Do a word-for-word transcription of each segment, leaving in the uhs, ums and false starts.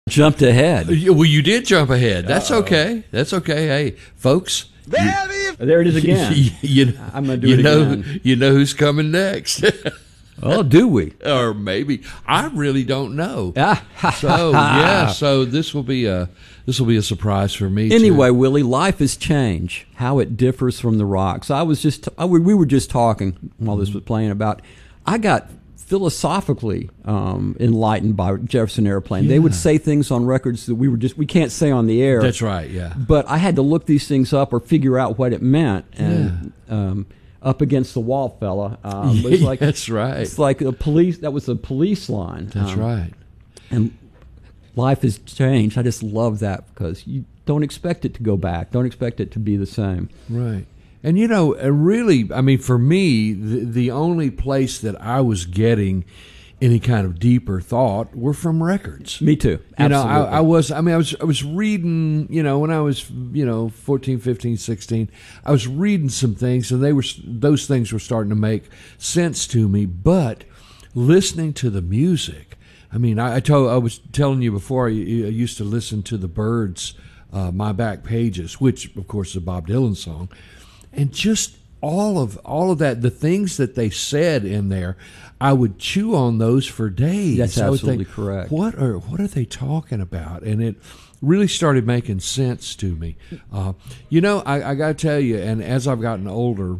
jumped ahead. Well, you did jump ahead. That's Uh-oh. okay. That's okay. Hey, folks. You, there it is again. You, you, I'm going to do you it know, again. You know who's coming next. Oh, do we? Or maybe. I really don't know. Ah, so, yeah, so this will be a this will be a surprise for me, Anyway, too. Willie, life is change, how it differs from the rocks. I was just, I, we were just talking while this was playing about, I got philosophically um, enlightened by Jefferson Airplane. Yeah. They would say things on records that we were just, we can't say on the air. That's right, yeah. But I had to look these things up or figure out what it meant. And Yeah. um, Up Against the Wall, fella. Um, it was like, That's right. It's like a police, that was a police line. That's Um, right. And life has changed. I just love that because you don't expect it to go back. Don't expect it to be the same. Right. And, you know, uh, really, I mean, for me, the, the only place that I was getting any kind of deeper thought were from records. Me too. You know, Absolutely. I, I was, I mean, I was, I was reading, you know, when I was, you know, fourteen, fifteen, sixteen, I was reading some things and they were, those things were starting to make sense to me, but listening to the music, I mean, I, I told, I was telling you before, I, I used to listen to the Byrds, uh, My Back Pages, which of course is a Bob Dylan song, and just all of, all of that, the things that they said in there, I would chew on those for days. That's I would absolutely think, correct. What are what are they talking about? And it really started making sense to me. Uh, you know, I, I got to tell you, and as I've gotten older,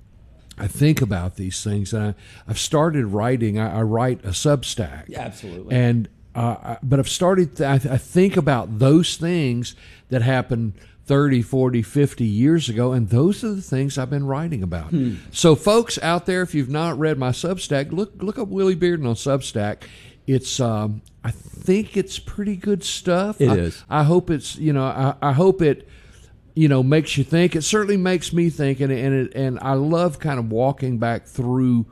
I think about these things, and I, I've started writing. I, I write a Substack. Yeah, absolutely. And uh, I, but I've started. Th- I, th- I think about those things that happened thirty, forty, fifty years ago, and those are the things I've been writing about. Hmm. So, folks out there, if you've not read my Substack, look look up Willie Bearden on Substack. It's um, I think it's pretty good stuff. It I, is. I hope it's you know I, I hope it you know makes you think. It certainly makes me think, and and it, and I love kind of walking back through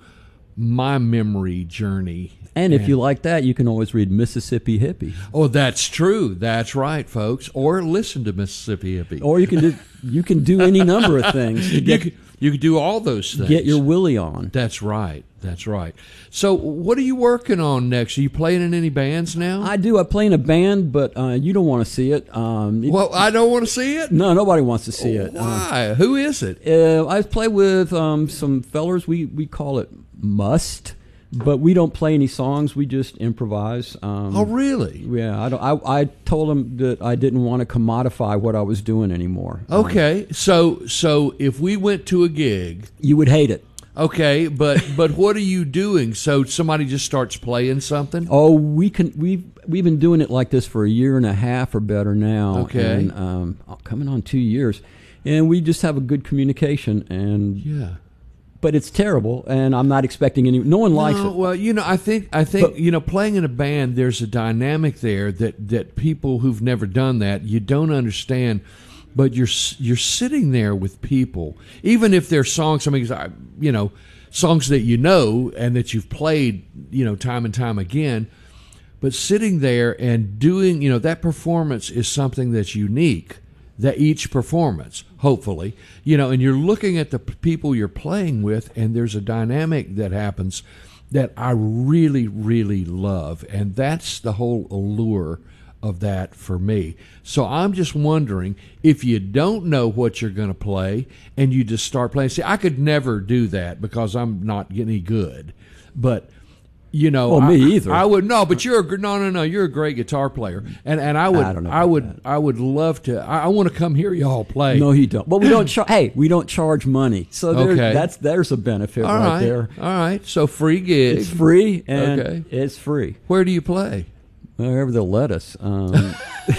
my memory journey. And if you like that, you can always read Mississippi Hippie. Oh, that's true. That's right, folks. Or listen to Mississippi Hippie. Or you can do you can do any number of things to you get, could, you could do all those things. get your Willie on. That's right. That's right. So, what are you working on next? Are you playing in any bands now? I do. I play in a band, but uh, you don't want to see it. Um, it- well, I don't want to see it. No, nobody wants to see it. Why? Um, Who is it? Uh, I play with um, some fellers. We we call it Must, but we don't play any songs. We just improvise. Um, Oh, really? Yeah, I don't. I, I told them that I didn't want to commodify what I was doing anymore. Okay, so so if we went to a gig, You would hate it. okay, but but what are you doing? So somebody just starts playing something? Oh, we can. We've we've been doing it like this for a year and a half or better now. Okay. and, um, coming on two years, and we just have a good communication. And Yeah. but it's terrible, and I'm not expecting any. No one likes No, it. well, you know, I think I think But- you know, playing in a band, there's a dynamic there that that people who've never done that, you don't understand. But you're you're sitting there with people, even if they're songs. I mean, you know, songs that you know and that you've played, you know, time and time again. But sitting there and doing, you know, that performance is something that's unique. That each performance, hopefully, you know, and you're looking at the p- people you're playing with, and there's a dynamic that happens that I really, really love, and that's the whole allure of that for me. So I'm just wondering if you don't know what you're going to play and you just start playing. See, I could never do that because I'm not any good, but. You know, Well, I, me either. I would no, but you're a gr- no, no, no. You're a great guitar player, and and I would, I don't know I about would, that. I would love to. I, I want to come hear y'all play. No, you don't. But we don't. Char- hey, we don't charge money, so there, Okay. that's there's a benefit all right, right, there. all right. So free gig. It's free, and Okay. it's free Where do you play? wherever they'll let us. Um,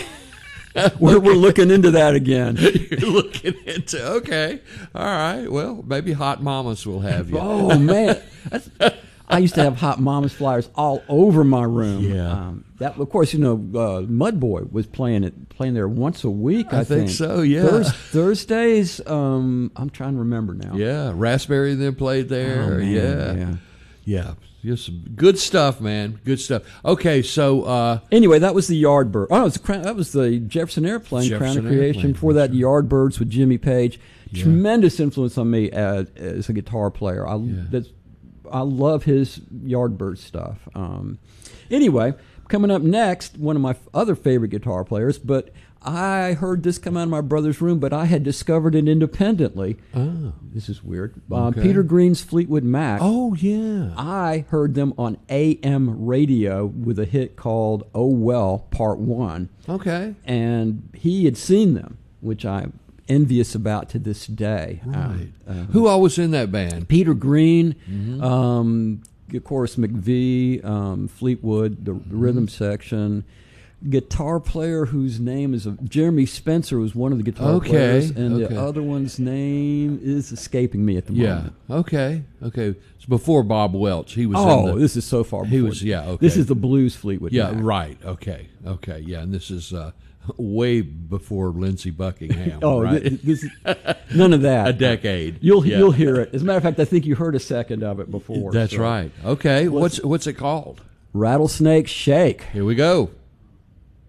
we're we're looking into that again. You're looking into okay. All right. Well, maybe Hot Mamas will have you. Oh man, that's, I used to have Hot Mamas flyers all over my room. Yeah. Um, that of course you know uh, Mudboy was playing it playing there once a week. I, I think so, yeah. Thurs- Thursdays. Um, I'm trying to remember now. Yeah, Raspberry then played there. Oh, man, yeah. yeah. yeah, Just some good stuff, man. Good stuff. Okay, so uh, Anyway, that was the Yardbird. Oh, it was the, Crown- that was the Jefferson Airplane, Jefferson Crown of Creation. Airplane, Before that, Yardbirds with Jimmy Page. Yeah. Tremendous influence on me as, as a guitar player. I Yeah. that's, I love his Yardbird stuff. Um, anyway, coming up next, one of my f- other favorite guitar players, but I heard this come out of my brother's room, but I had discovered it independently. Oh. This is weird. Uh, Okay. Peter Green's Fleetwood Mac. Oh, yeah. I heard them on A M radio with a hit called Oh Well, Part One. Okay. And he had seen them, which I'm envious about to this day. Right. Uh, uh, Who all was in that band? Peter Green, um, of course, McVie, um, Fleetwood, the rhythm section. Guitar player whose name is uh, Jeremy Spencer was one of the guitar Okay, players, and okay. the other one's name is escaping me at the Yeah. moment. Okay. Okay. It's before Bob Welch. He was. Oh, in the, this is so far. he before. was. Yeah. Okay. This is the blues Fleetwood Yeah. Mac. Right. Okay. Okay. Yeah. And this is uh, way before Lindsey Buckingham. Oh, right. thi- this is none of that. A decade. You'll Yeah. you'll hear it. As a matter of fact, I think you heard a second of it before. That's so. right. Okay. What's what's it called? Rattlesnake Shake. Here we go.